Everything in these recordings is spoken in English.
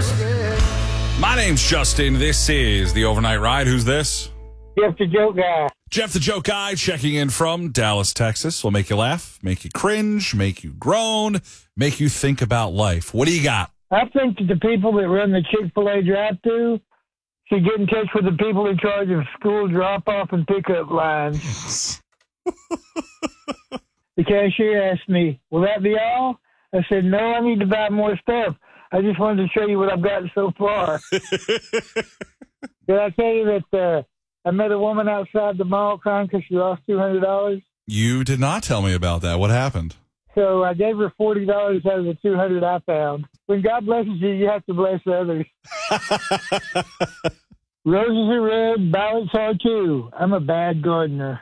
My name's Justin. This is the Overnight Ride. Who's this? Jeff the Joke Guy. Jeff the Joke Guy checking in from Dallas, Texas. We'll make you laugh, make you cringe, make you groan, make you think about life. What do you got? I think that the people that run the Chick-fil-A drive-thru should get in touch with the people in charge of school drop-off and pickup lines. The cashier asked me, will that be all? I said, no, I need to buy more stuff. I just wanted to show you what I've gotten so far. Did I tell you that I met a woman outside the mall crying because she lost $200? You did not tell me about that. What happened? So I gave her $40 out of the $200 I found. When God blesses you, you have to bless others. Roses are red, violets are too. I'm a bad gardener.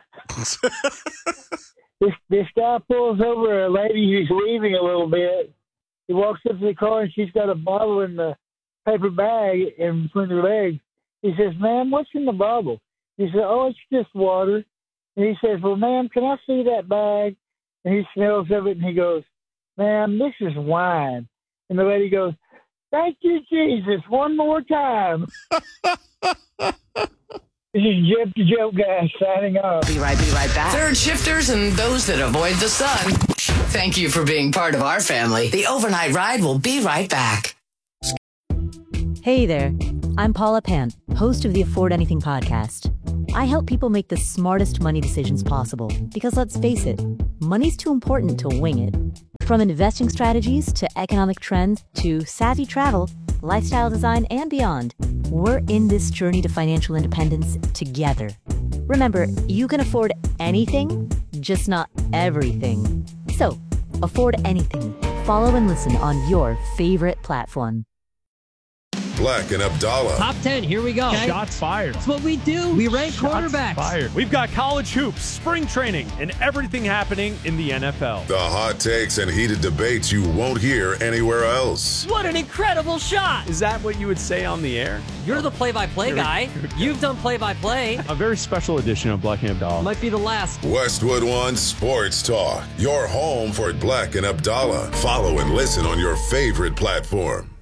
This guy pulls over a lady who's leaving a little bit. He walks up to the car, and she's got a bottle in the paper bag in between her legs. He says, ma'am, what's in the bottle? He said, oh, it's just water. And he says, well, ma'am, can I see that bag? And he smells of it, and he goes, ma'am, this is wine. And the lady goes, thank you, Jesus, one more time. This is Jeff the Joke Guy signing off. Be right back. Third shifters and those that avoid the sun. Thank you for being part of our family. The Overnight Ride will be right back. Hey there. I'm Paula Pant, host of the Afford Anything podcast. I help people make the smartest money decisions possible because, let's face it, money's too important to wing it. From investing strategies to economic trends to savvy travel, lifestyle design, and beyond, we're in this journey to financial independence together. Remember, you can afford anything, just not everything. So, afford anything. Follow and listen on your favorite platform. Black and Abdallah. Top 10, here we go. Okay. Shots fired. That's what we do. We rank quarterbacks. Fired. We've got college hoops, spring training, and everything happening in the NFL. The hot takes and heated debates you won't hear anywhere else. What an incredible shot. Is that what you would say on the air? You're the play-by-play guy. You've done play-by-play. A very special edition of Black and Abdallah. Might be the last. Westwood One Sports Talk. Your home for Black and Abdallah. Follow and listen on your favorite platform.